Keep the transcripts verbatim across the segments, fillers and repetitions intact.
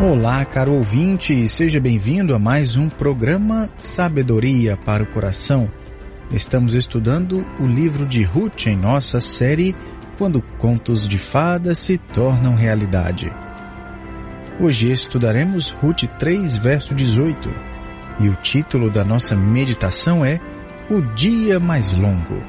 Olá, caro ouvinte, seja bem-vindo a mais um programa Sabedoria para o Coração. Estamos estudando o livro de Ruth em nossa série Quando Contos de Fadas se Tornam Realidade. Hoje estudaremos Ruth três, verso dezoito, e o título da nossa meditação é O Dia Mais Longo.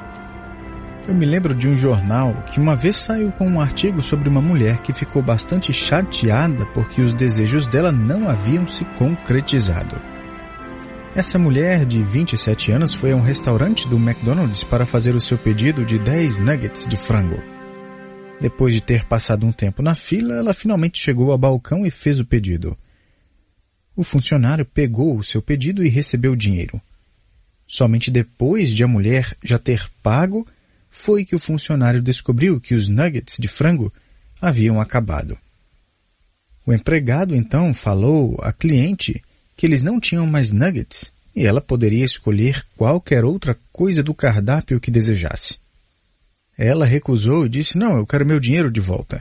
Eu me lembro de um jornal que uma vez saiu com um artigo sobre uma mulher que ficou bastante chateada porque os desejos dela não haviam se concretizado. Essa mulher de vinte e sete anos foi a um restaurante do McDonald's para fazer o seu pedido de dez nuggets de frango. Depois de ter passado um tempo na fila, ela finalmente chegou ao balcão e fez o pedido. O funcionário pegou o seu pedido e recebeu o dinheiro. Somente depois de a mulher já ter pago, foi que o funcionário descobriu que os nuggets de frango haviam acabado. O empregado então falou à cliente que eles não tinham mais nuggets e ela poderia escolher qualquer outra coisa do cardápio que desejasse. Ela recusou e disse: "Não, eu quero meu dinheiro de volta."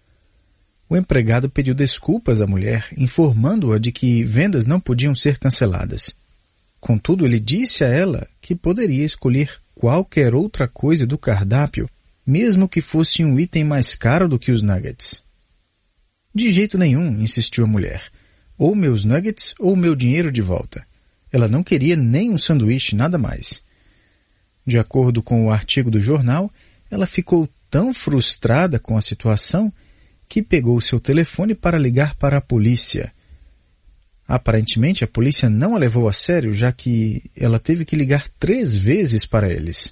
O empregado pediu desculpas à mulher, informando-a de que vendas não podiam ser canceladas. Contudo, ele disse a ela que poderia escolher qualquer outra coisa do cardápio, mesmo que fosse um item mais caro do que os nuggets. "De jeito nenhum", insistiu a mulher. "Ou meus nuggets ou meu dinheiro de volta." Ela não queria nem um sanduíche, nada mais. De acordo com o artigo do jornal, ela ficou tão frustrada com a situação que pegou seu telefone para ligar para a polícia. Aparentemente, a polícia não a levou a sério, já que ela teve que ligar três vezes para eles.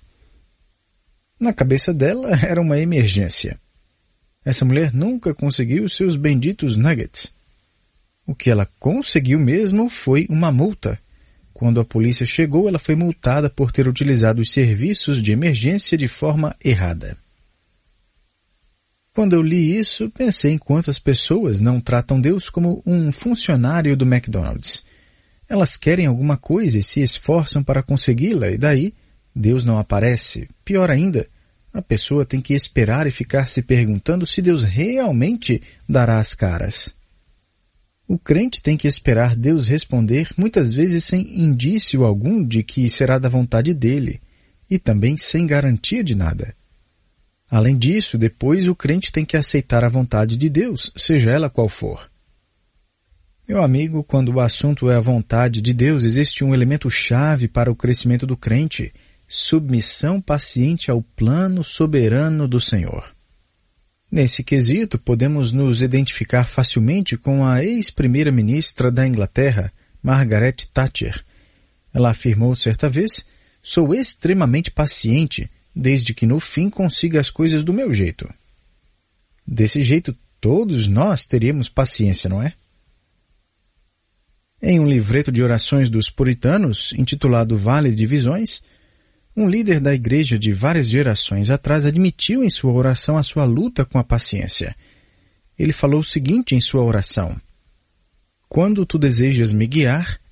Na cabeça dela, era uma emergência. Essa mulher nunca conseguiu seus benditos nuggets. O que ela conseguiu mesmo foi uma multa. Quando a polícia chegou, ela foi multada por ter utilizado os serviços de emergência de forma errada. Quando eu li isso, pensei em quantas pessoas não tratam Deus como um funcionário do McDonald's. Elas querem alguma coisa e se esforçam para consegui-la, e daí Deus não aparece. Pior ainda, a pessoa tem que esperar e ficar se perguntando se Deus realmente dará as caras. O crente tem que esperar Deus responder, muitas vezes sem indício algum de que será da vontade dele, e também sem garantia de nada. Além disso, depois o crente tem que aceitar a vontade de Deus, seja ela qual for. Meu amigo, quando o assunto é a vontade de Deus, existe um elemento chave para o crescimento do crente: submissão paciente ao plano soberano do Senhor. Nesse quesito, podemos nos identificar facilmente com a ex-primeira-ministra da Inglaterra, Margaret Thatcher. Ela afirmou certa vez: "Sou extremamente paciente, desde que no fim consiga as coisas do meu jeito." Desse jeito, todos nós teríamos paciência, não é? Em um livreto de orações dos puritanos, intitulado Vale de Visões, um líder da igreja de várias gerações atrás admitiu em sua oração a sua luta com a paciência. Ele falou o seguinte em sua oração: "Quando tu desejas me guiar,